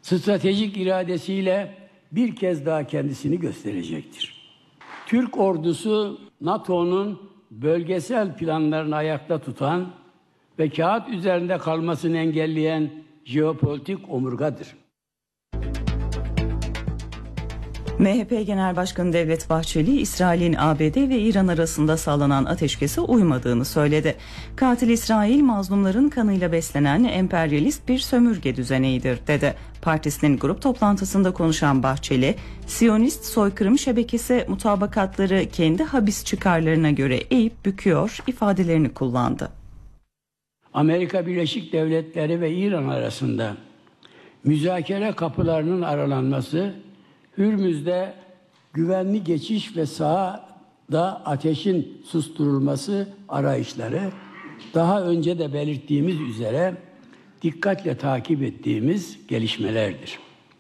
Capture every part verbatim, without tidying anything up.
stratejik iradesiyle bir kez daha kendisini gösterecektir. Türk ordusu NATO'nun bölgesel planlarını ayakta tutan ve kağıt üzerinde kalmasını engelleyen jeopolitik omurgadır. M H P Genel Başkanı Devlet Bahçeli, İsrail'in A B D ve İran arasında sağlanan ateşkese uymadığını söyledi. Katil İsrail, mazlumların kanıyla beslenen emperyalist bir sömürge düzenidir, dedi. Partisinin grup toplantısında konuşan Bahçeli, Siyonist soykırım şebekesi mutabakatları kendi habis çıkarlarına göre eğip büküyor ifadelerini kullandı. Amerika Birleşik Devletleri ve İran arasında müzakere kapılarının aralanması, Hürmüz'de güvenli geçiş ve sahada ateşin susturulması arayışları, daha önce de belirttiğimiz üzere dikkatle takip ettiğimiz gelişmelerdir.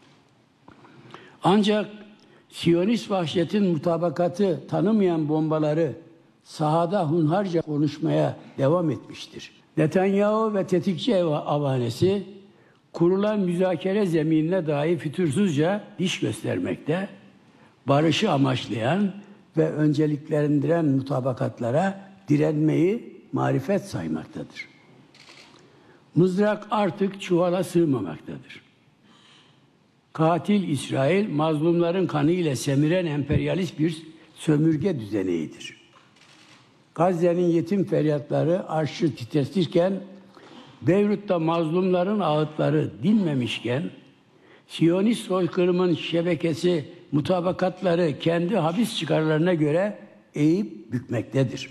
Ancak Siyonist vahşetin mutabakatı tanımayan bombaları sahada hunharca konuşmaya devam etmiştir. Netanyahu ve tetikçi avanesi kurulan müzakere zeminine dahi fütursuzca diş göstermekte, barışı amaçlayan ve önceliklendiren mutabakatlara direnmeyi marifet saymaktadır. Mızrak artık çuvala sığmamaktadır. Katil İsrail, mazlumların kanı ile semiren emperyalist bir sömürge düzenidir. Gazze'nin yetim feryatları arşı titretirken, Beyrut'ta mazlumların ağıtları dinmemişken, Siyonist soykırımın şebekesi mutabakatları kendi habis çıkarlarına göre eğip bükmektedir.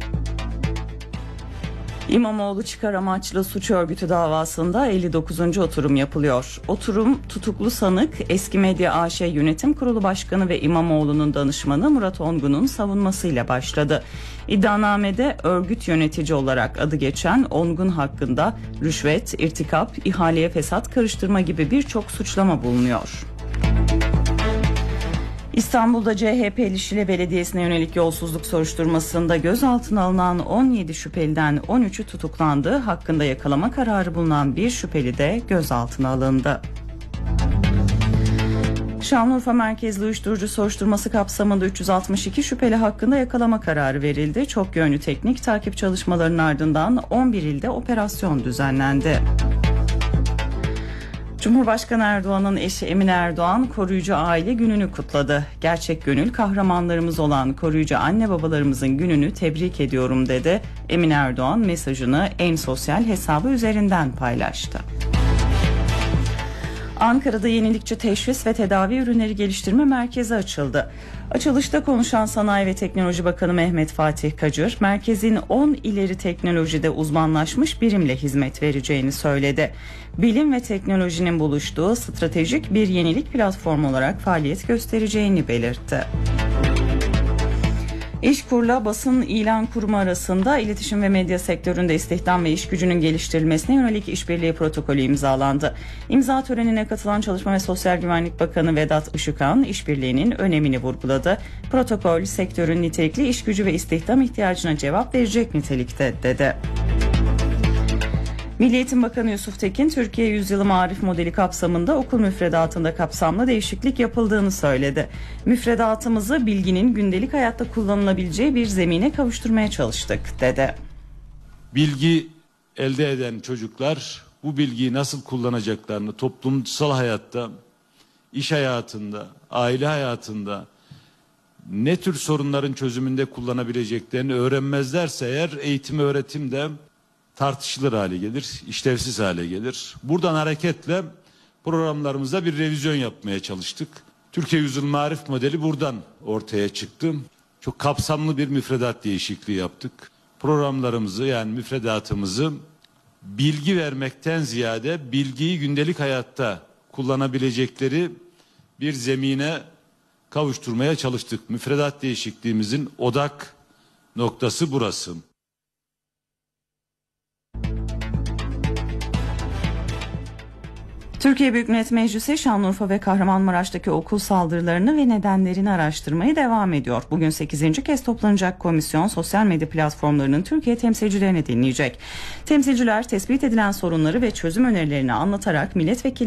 İmamoğlu çıkar amaçlı suç örgütü davasında elli dokuzuncu oturum yapılıyor. Oturum tutuklu sanık Eski Medya A Ş Yönetim Kurulu Başkanı ve İmamoğlu'nun danışmanı Murat Ongun'un savunmasıyla başladı. İddianamede örgüt yönetici olarak adı geçen Ongun hakkında rüşvet, irtikap, ihaleye fesat karıştırma gibi birçok suçlama bulunuyor. İstanbul'da C H P'li Şile Belediyesi'ne yönelik yolsuzluk soruşturmasında gözaltına alınan on yedi şüpheliden on üçü tutuklandı. Hakkında yakalama kararı bulunan bir şüpheli de gözaltına alındı. Şanlıurfa merkezli uyuşturucu soruşturması kapsamında üç yüz altmış iki şüpheli hakkında yakalama kararı verildi. Çok yönlü teknik takip çalışmalarının ardından on bir ilde operasyon düzenlendi. Cumhurbaşkanı Erdoğan'ın eşi Emine Erdoğan koruyucu aile gününü kutladı. Gerçek gönül kahramanlarımız olan koruyucu anne babalarımızın gününü tebrik ediyorum, dedi. Emine Erdoğan mesajını en sosyal hesabı üzerinden paylaştı. Ankara'da yenilikçi teşhis ve tedavi ürünleri geliştirme merkezi açıldı. Açılışta konuşan Sanayi ve Teknoloji Bakanı Mehmet Fatih Kacır, merkezin on ileri teknolojide uzmanlaşmış birimle hizmet vereceğini söyledi. Bilim ve teknolojinin buluştuğu stratejik bir yenilik platformu olarak faaliyet göstereceğini belirtti. İşkur'la basın ilan kurumu arasında iletişim ve medya sektöründe istihdam ve iş gücünün geliştirilmesine yönelik işbirliği protokolü imzalandı. İmza törenine katılan Çalışma ve Sosyal Güvenlik Bakanı Vedat Işıkhan işbirliğinin önemini vurguladı. Protokol sektörün nitelikli iş gücü ve istihdam ihtiyacına cevap verecek nitelikte, dedi. Milli Eğitim Bakanı Yusuf Tekin, Türkiye Yüzyılı Maarif Modeli kapsamında okul müfredatında kapsamlı değişiklik yapıldığını söyledi. Müfredatımızı bilginin gündelik hayatta kullanılabileceği bir zemine kavuşturmaya çalıştık, dedi. Bilgi elde eden çocuklar bu bilgiyi nasıl kullanacaklarını toplumsal hayatta, iş hayatında, aile hayatında ne tür sorunların çözümünde kullanabileceklerini öğrenmezlerse eğer eğitim öğretim de tartışılır hale gelir, işlevsiz hale gelir. Buradan hareketle programlarımızda bir revizyon yapmaya çalıştık. Türkiye Yüzyılı Maarif Modeli buradan ortaya çıktı. Çok kapsamlı bir müfredat değişikliği yaptık. Programlarımızı, yani müfredatımızı bilgi vermekten ziyade bilgiyi gündelik hayatta kullanabilecekleri bir zemine kavuşturmaya çalıştık. Müfredat değişikliğimizin odak noktası burası. Türkiye Büyük Millet Meclisi Şanlıurfa ve Kahramanmaraş'taki okul saldırılarını ve nedenlerini araştırmaya devam ediyor. Bugün sekizinci kez toplanacak komisyon sosyal medya platformlarının Türkiye temsilcilerini dinleyecek. Temsilciler tespit edilen sorunları ve çözüm önerilerini anlatarak milletvekili